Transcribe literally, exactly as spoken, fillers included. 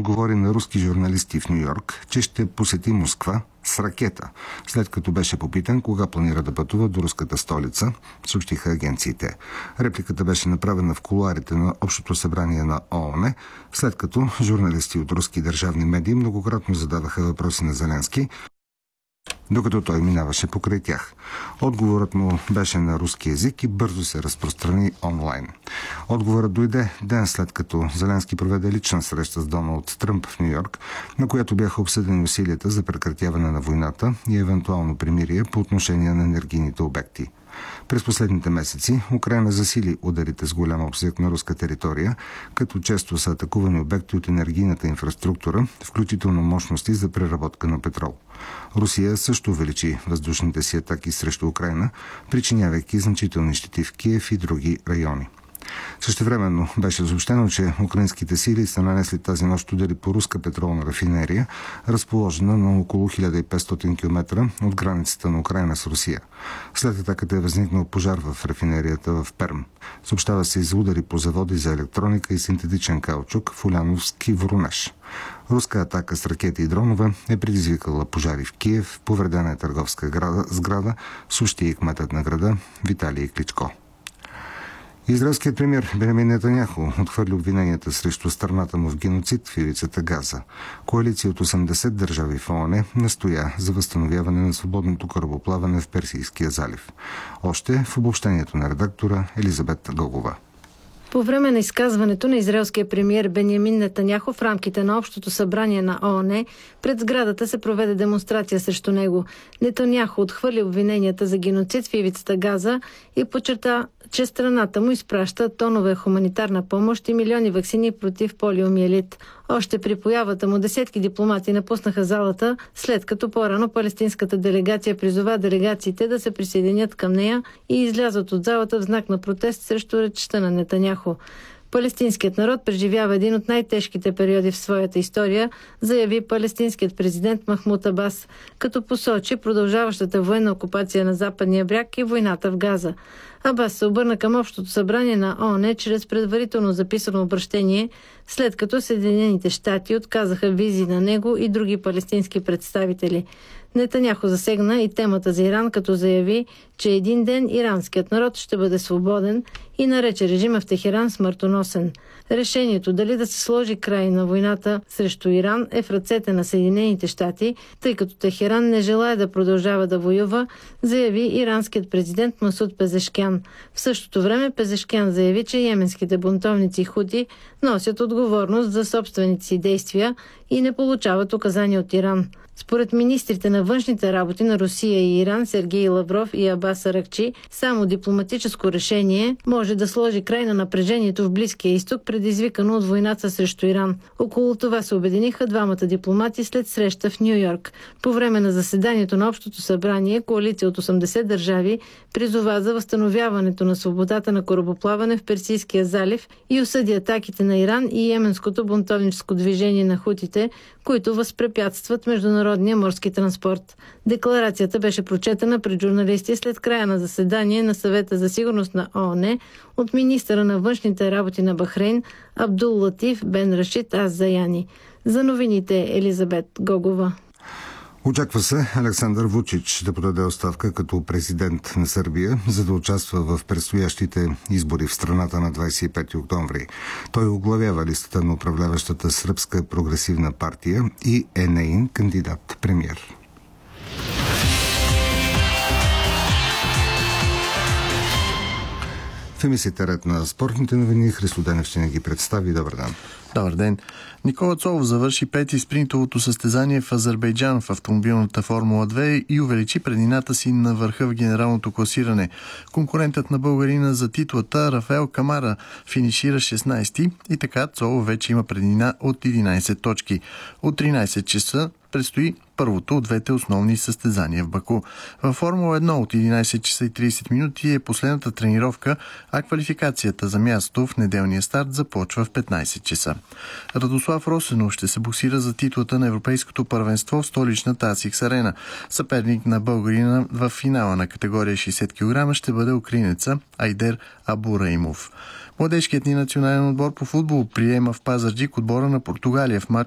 отговори на руски журналисти в Ню Йорк, че ще посети Москва с ракета, след като беше попитан кога планира да пътува до руската столица, съобщиха агенциите. Репликата беше направена в кулоарите на Общото събрание на ООН, след като журналисти от руски държавни медии многократно задаваха въпроси на Зеленски, докато той минаваше покрай тях. Отговорът му беше на руски език и бързо се разпространи онлайн. Отговорът дойде ден след като Зеленски проведе лична среща с Доналд Тръмп в Ню Йорк, на която бяха обсъдени усилията за прекратяване на войната и евентуално примирие по отношение на енергийните обекти. През последните месеци Украйна засили ударите с голям обсег на руска територия, като често са атакувани обекти от енергийната инфраструктура, включително мощности за преработка на петрол. Русия също увеличи въздушните си атаки срещу Украйна, причинявайки значителни щети в Киев и други райони. Същевременно беше съобщено, че украинските сили са нанесли тази нощ удари по руска петролна рафинерия, разположена на около хиляда и петстотин километра от границата на Украйна с Русия. След атаката е възникнал пожар в рафинерията в Перм. Съобщава се и за удари по заводи за електроника и синтетичен каучук в Уляновски Воронеж. Руска атака с ракети и дронове е предизвикала пожари в Киев, повредена е търговска сграда, съобщи и кметът на града Виталий Кличко. Израелският премиер Бенямин Нетаняху отхвърли обвиненията срещу страната му в геноцид в ивицата Газа. Коалиция от осемдесет държави в ООН настоя за възстановяване на свободното корабоплаване в Персийския залив. Още в обобщението на редактора Елизабет Гогова. По време на изказването на израелския премиер Бенямин Нетаняху в рамките на Общото събрание на ООН, пред сградата се проведе демонстрация срещу него. Нетаняху отхвърли обвиненията за геноцид в ивицата Газа и подчерта, че страната му изпраща тонове хуманитарна помощ и милиони ваксини против полиомиелит. Още при появата му десетки дипломати напуснаха залата, след като по-рано палестинската делегация призова делегациите да се присъединят към нея и излязат от залата в знак на протест срещу речта на Нетаняху. Палестинският народ преживява един от най-тежките периоди в своята история, заяви палестинският президент Махмуд Абас, като посочи продължаващата военна окупация на Западния бряг и войната в Газа. Абас се обърна към Общото събрание на ООН чрез предварително записано обращение, след като Съединените щати отказаха визи на него и други палестински представители. Нетаняху засегна и темата за Иран, като заяви, че един ден иранският народ ще бъде свободен и нарече режима в Техеран смъртоносен. Решението дали да се сложи край на войната срещу Иран е в ръцете на Съединените щати, тъй като Техеран не желая да продължава да воюва, заяви иранският президент Масуд Пезешкян. В същото време Пезешкян заяви, че йеменските бунтовници хути носят отговорност за собствените си действия и не получават указания от Иран. Според министрите на външните работи на Русия и Иран Сергей Лавров и Абас Аракчи, само дипломатическо решение може да сложи край на напрежението в Близкия изток, предизвикано от войната срещу Иран. Около това се обединиха двамата дипломати след среща в Ню Йорк. По време на заседанието на Общото събрание, коалиция от осемдесет държави призова за възстановяването на свободата на корабоплаване в Персийския залив и осъди атаките на Иран и йеменското бунтовническо движение на хутите, които възпрепятстват международния морски транспорт. Декларацията беше прочетена пред журналисти след края на заседание на Съвета за сигурност на ООН от министъра на външните работи на Бахрейн Абдул Латиф Бен Рашид Аз Заяни. За новините Елизабет Гогова. Очаква се Александър Вучич да подаде оставка като президент на Сърбия, за да участва в предстоящите избори в страната на двадесет и пети октомври. Той оглавява листата на управляващата Сръбска прогресивна партия и е неин кандидат-премиер. В емисията Ред на спортните новини Христо Денев ще ни ги представи. Добър ден. Добър ден. Никола Цолов завърши пети спринтовото състезание в Азербайджан в автомобилната Формула две и увеличи преднината си на върха в генералното класиране. Конкурентът на българина за титлата Рафаел Камара финишира шестнадесети и така Цолов вече има преднина от единадесет точки. От тринадесет часа предстои първото от двете основни състезания в Баку. Във Формула едно от единадесет часа и тридесет минути е последната тренировка, а квалификацията за място в неделния старт започва в петнадесет часа. Радослав Росенов ще се боксира за титлата на Европейското първенство в столичната Асикс Арена. Съперник на българина в финала на категория шейсет килограма ще бъде украинеца Айдер Абураимов. Младежкият ни национален отбор по футбол приема в Пазарджик отбора на Португалия в мач